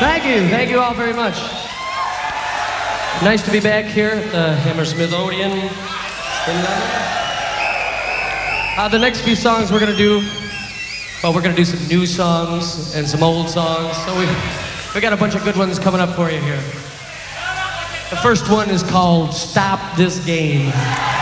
Thank you all very much. Nice to be back here at the Hammersmith Odeon in London. The next few songs we're gonna do, we're gonna do some new songs and some old songs. So we got a bunch of good ones coming up for you here. The first one is called Stop This Game.